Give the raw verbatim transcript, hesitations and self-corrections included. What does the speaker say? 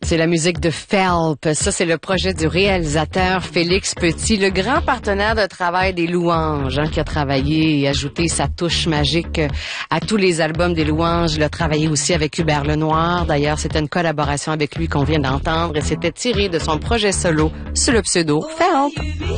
C'est la musique de Phelps. Ça, c'est le projet du réalisateur Félix Petit, le grand partenaire de travail des Louanges, hein, qui a travaillé et ajouté sa touche magique à tous les albums des Louanges. Il a travaillé aussi avec Hubert Lenoir. D'ailleurs, c'était une collaboration avec lui qu'on vient d'entendre et c'était tiré de son projet solo sous le pseudo Phelps.